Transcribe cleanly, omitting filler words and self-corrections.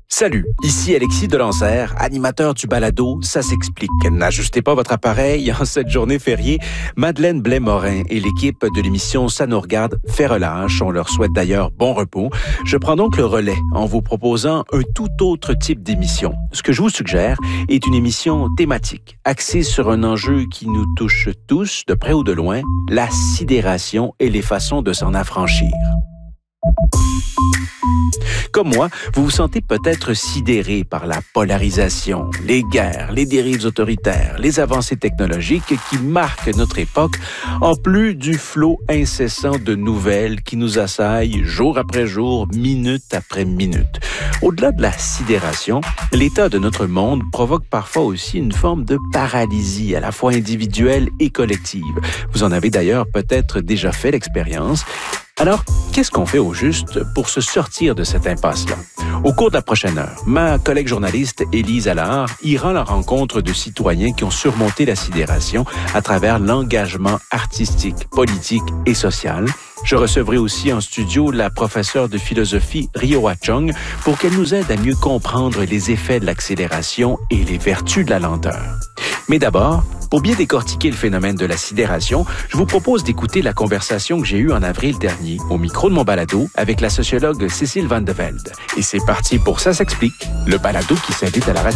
Salut, ici Alexis Delancer, animateur du balado Ça s'explique. N'ajustez pas votre appareil en cette journée fériée. Madeleine Blais-Morin et l'équipe de l'émission Ça nous regarde fait relâche. On leur souhaite d'ailleurs bon repos. Je prends donc le relais en vous proposant un tout autre type d'émission. Ce que je vous suggère est une émission thématique, axée sur un enjeu qui nous touche tous, de près ou de loin, la sidération et les façons de s'en affranchir. Comme moi, vous vous sentez peut-être sidéré par la polarisation, les guerres, les dérives autoritaires, les avancées technologiques qui marquent notre époque, en plus du flot incessant de nouvelles qui nous assaillent jour après jour, minute après minute. Au-delà de la sidération, l'état de notre monde provoque parfois aussi une forme de paralysie, à la fois individuelle et collective. Vous en avez d'ailleurs peut-être déjà fait l'expérience. Alors, qu'est-ce qu'on fait au juste pour se sortir de cette impasse-là? Au cours de la prochaine heure, ma collègue journaliste Élise Allard ira à la rencontre de citoyens qui ont surmonté la sidération à travers l'engagement artistique, politique et social. Je recevrai aussi en studio la professeure de philosophie Ryo Chung pour qu'elle nous aide à mieux comprendre les effets de l'accélération et les vertus de la lenteur. Mais d'abord, pour bien décortiquer le phénomène de la sidération, je vous propose d'écouter la conversation que j'ai eue en avril dernier au micro de mon balado avec la sociologue Cécile Van de Velde. Et c'est parti pour Ça s'explique, le balado qui s'invite à la radio.